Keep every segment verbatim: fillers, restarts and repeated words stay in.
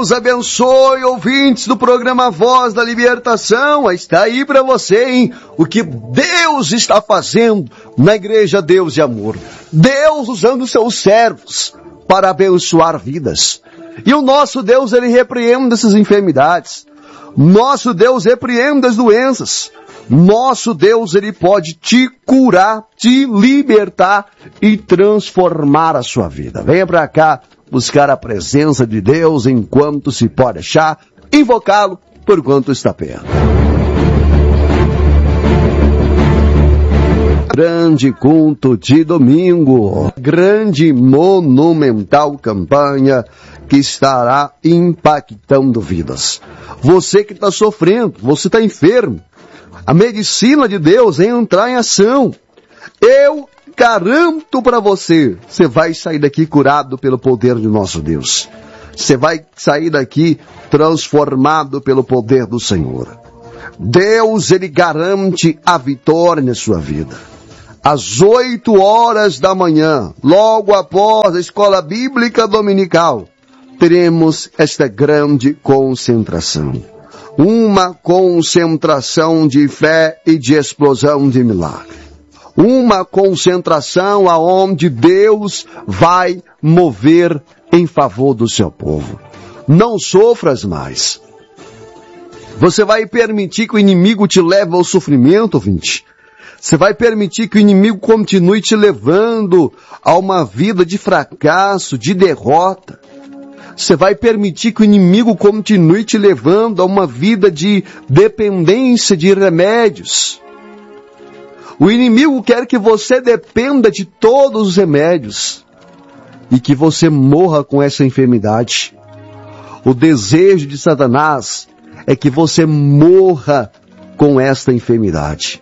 Deus abençoe, ouvintes do programa Voz da Libertação. Está aí para você, hein? O que Deus está fazendo na Igreja Deus e Amor. Deus usando seus servos para abençoar vidas. E o nosso Deus, ele repreende essas enfermidades. Nosso Deus repreende as doenças. Nosso Deus, ele pode te curar, te libertar e transformar a sua vida. Venha para cá buscar a presença de Deus enquanto se pode achar, invocá-lo por quanto está perto. Grande culto de domingo, grande monumental campanha que estará impactando vidas. Você que está sofrendo, você está enfermo, a medicina de Deus é entrar em ação. Eu garanto para você, você vai sair daqui curado pelo poder de nosso Deus. Você vai sair daqui transformado pelo poder do Senhor. Deus, ele garante a vitória na sua vida. Às oito horas da manhã, logo após a escola bíblica dominical, teremos esta grande concentração. Uma concentração de fé e de explosão de milagre. Uma concentração aonde Deus vai mover em favor do seu povo. Não sofras mais. Você vai permitir que o inimigo te leve ao sofrimento, ouvinte? Você vai permitir que o inimigo continue te levando a uma vida de fracasso, de derrota? Você vai permitir que o inimigo continue te levando a uma vida de dependência de remédios? O inimigo quer que você dependa de todos os remédios e que você morra com essa enfermidade. O desejo de Satanás é que você morra com esta enfermidade.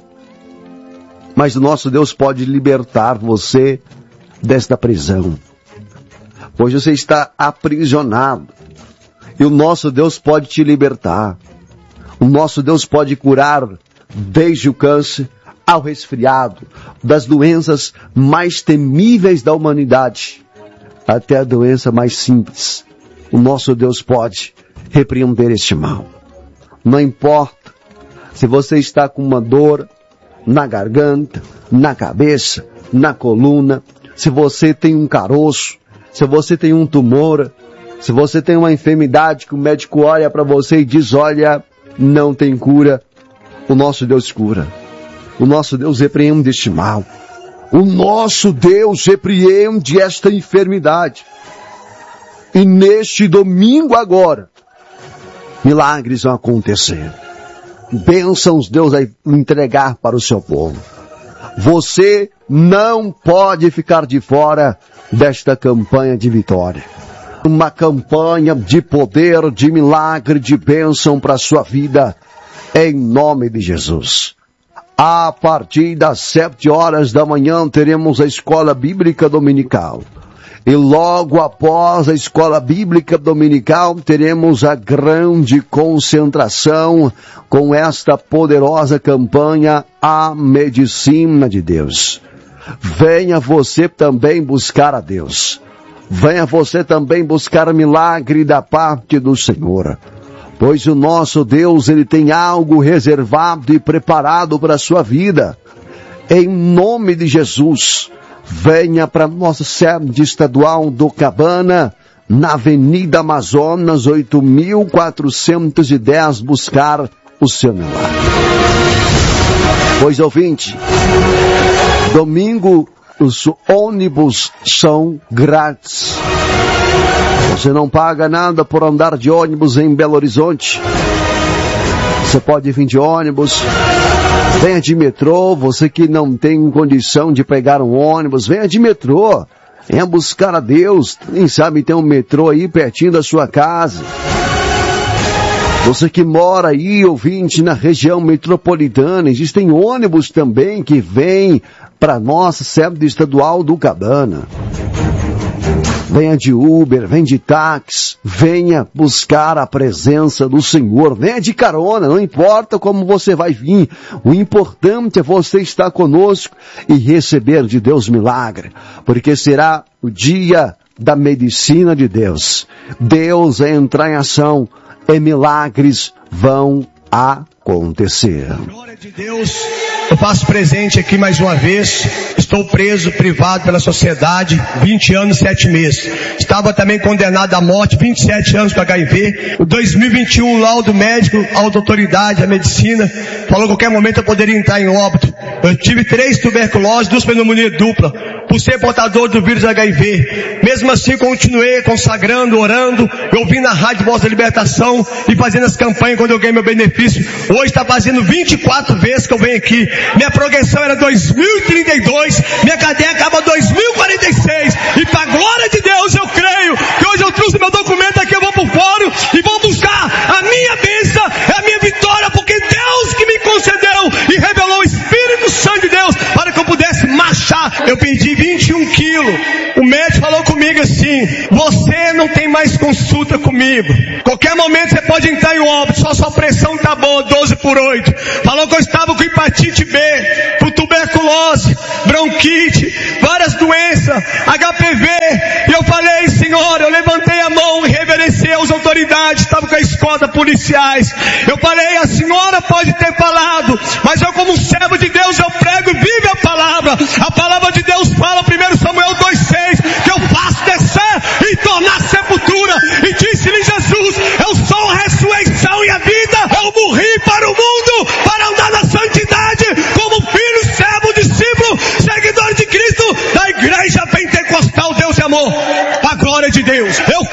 Mas o nosso Deus pode libertar você desta prisão. Pois você está aprisionado. E o nosso Deus pode te libertar. O nosso Deus pode curar desde o câncer ao resfriado, das doenças mais temíveis da humanidade, até a doença mais simples. O nosso Deus pode repreender este mal. Não importa se você está com uma dor na garganta, na cabeça, na coluna, se você tem um caroço, se você tem um tumor, se você tem uma enfermidade que o médico olha para você e diz, olha, não tem cura, o nosso Deus cura. O nosso Deus repreende este mal. O nosso Deus repreende esta enfermidade. E neste domingo agora, milagres vão acontecer. Bênçãos Deus vai entregar para o seu povo. Você não pode ficar de fora desta campanha de vitória. Uma campanha de poder, de milagre, de bênção para a sua vida, em nome de Jesus. A partir das sete horas da manhã teremos a escola bíblica dominical. E logo após a escola bíblica dominical teremos a grande concentração com esta poderosa campanha, a medicina de Deus. Venha você também buscar a Deus. Venha você também buscar milagre da parte do Senhor. Pois o nosso Deus, ele tem algo reservado e preparado para a sua vida. Em nome de Jesus, venha para a nossa sede estadual do Cabana, na Avenida Amazonas, oito mil quatrocentos e dez, buscar o seu milagre. Pois, ouvinte, domingo os ônibus são grátis. Você não paga nada por andar de ônibus em Belo Horizonte. Você pode vir de ônibus, venha de metrô, você que não tem condição de pegar um ônibus, venha de metrô. Venha buscar a Deus. Quem sabe tem um metrô aí pertinho da sua casa. Você que mora aí, ouvinte, na região metropolitana, existem ônibus também que vêm para a nossa sede estadual do Cabana. Venha de Uber, venha de táxi, venha buscar a presença do Senhor, venha de carona, não importa como você vai vir, o importante é você estar conosco e receber de Deus milagre, porque será o dia da medicina de Deus. Deus entra em ação e milagres vão acontecer. Glória de Deus, eu faço presente aqui mais uma vez. Estou preso, privado pela sociedade, vinte anos, sete meses. Estava também condenado à morte, vinte e sete anos com H I V. Em dois mil e vinte e um, o laudo médico, a autoridade, a medicina, falou que a qualquer momento eu poderia entrar em óbito. Eu tive três tuberculoses, duas pneumonia dupla, por ser portador do vírus H I V. Mesmo assim, continuei consagrando, orando. Eu vim na Rádio Voz da Libertação e fazendo as campanhas quando eu ganhei meu benefício. Hoje está fazendo vinte e quatro vezes que eu venho aqui. Minha progressão era dois mil e trinta e dois, minha cadeia acaba dois mil e quarenta e seis. E para a glória de Deus, eu creio que hoje eu trouxe meu documento aqui, eu vou para o fórum e vou buscar a minha bênção, a minha vitória, porque Deus que me concedeu e revelou o Espírito Santo de Deus para que eu pudesse marchar. Eu perdi vinte e um quilos. O médico falou comigo assim: você não tem mais consulta comigo. Qualquer momento você pode entrar em óbito, só sua pressão tá boa, doze por oito. Falou que eu estava com hepatite B, com tuberculose, bronquite, várias doenças, H P V. E eu falei: Senhor, eu levantei a mão e reverenciei as autoridades, estava com a escolta policiais. Eu falei: a senhora pode ter falado, mas eu, como servo de Deus, eu prego e vive a palavra. A palavra de Deus fala, primeiro Samuel dois seis, que eu faço descer e tornar sepultura. E disse-lhe Jesus: eu sou a ressurreição e a vida. Eu morri para o mundo, para andar na santidade, como filho, servo, discípulo, seguidor de Cristo, da igreja pentecostal Deus e Amor. A glória de Deus. Eu